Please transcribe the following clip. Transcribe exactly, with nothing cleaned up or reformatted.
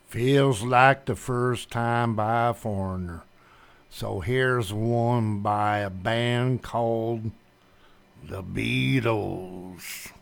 Feels like the first time by a foreigner. So here's one by a band called the Beatles.